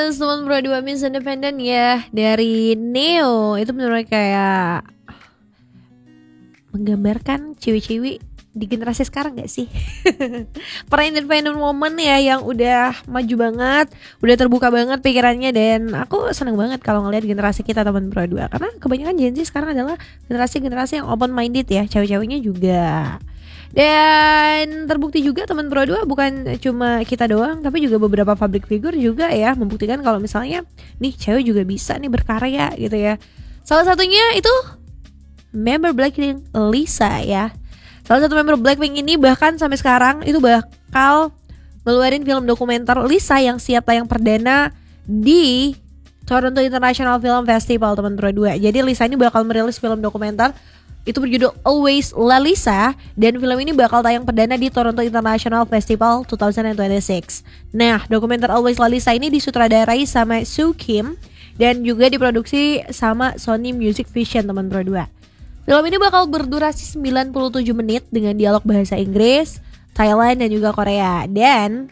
Teman Pro 2 Miss Independent ya dari Neo. Itu menurut kayak menggambarkan cewek-cewek di generasi sekarang gak sih? Para independent woman ya yang udah maju banget, udah terbuka banget pikirannya. Dan aku seneng banget kalau ngeliat generasi kita teman Pro 2, karena kebanyakan Gen Z sekarang adalah generasi-generasi yang open minded ya, cewek-ceweknya juga. Dan terbukti juga teman Pro 2 bukan cuma kita doang, tapi juga beberapa public figure juga ya membuktikan kalau misalnya nih cewek juga bisa nih berkarya gitu ya. Salah satunya itu member Blackpink Lisa ya. Salah satu member Blackpink ini bahkan sampai sekarang itu bakal ngeluarin film dokumenter Lisa yang siap tayang perdana di Toronto International Film Festival teman Pro 2. Jadi Lisa ini bakal merilis film dokumenter itu berjudul Always Lalisa, dan film ini bakal tayang perdana di Toronto International Festival 2026. Nah, dokumenter Always Lalisa ini disutradarai sama Soo Kim dan juga diproduksi sama Sony Music Vision teman Pro 2. Film ini bakal berdurasi 97 menit dengan dialog bahasa Inggris, Thailand dan juga Korea. Dan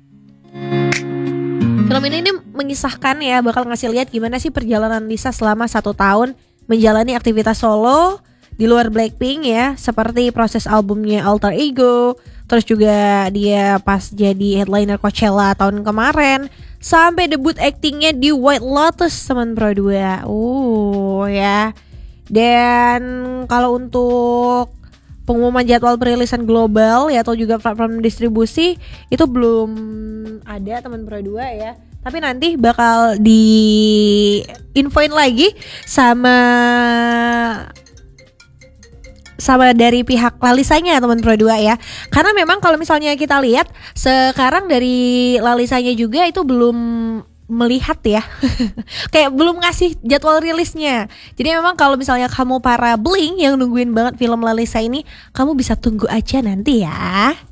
film ini mengisahkan ya, bakal ngasih lihat gimana sih perjalanan Lisa selama 1 tahun menjalani aktivitas solo di luar Blackpink ya, seperti proses albumnya Alter Ego, terus juga dia pas jadi headliner Coachella tahun kemarin, sampai debut actingnya di White Lotus teman Pro 2. Ya. Dan kalau untuk pengumuman jadwal perilisan global ya atau juga platform distribusi itu belum ada teman Pro 2 ya. Tapi nanti bakal di-infoin lagi sama dari pihak Lalisanya teman Pro 2 ya. Karena memang kalau misalnya kita lihat sekarang dari Lalisanya juga itu belum melihat ya kayak belum ngasih jadwal rilisnya. Jadi memang kalau misalnya kamu para bling yang nungguin banget film Lalisa ini, kamu bisa tunggu aja nanti ya.